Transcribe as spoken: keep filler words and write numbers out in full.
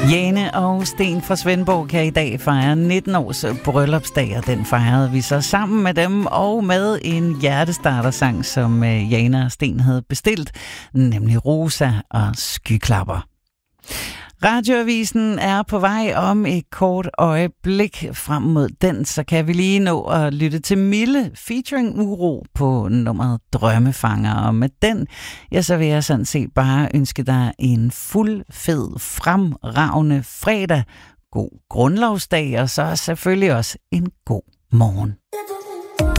Jane og Sten fra Svendborg kan i dag fejre nitten års bryllupsdag, og den fejrede vi så sammen med dem og med en hjertestartersang, som Jane og Sten havde bestilt, nemlig Rosa og Skyklapper. Radioavisen er på vej om et kort øjeblik. Frem mod den, så kan vi lige nå at lytte til Mille featuring Uro på nummeret Drømmefanger. Og med den, ja, så vil jeg sådan set bare ønske dig en fuld, fed, fremragende fredag. God grundlovsdag, og så selvfølgelig også en god morgen.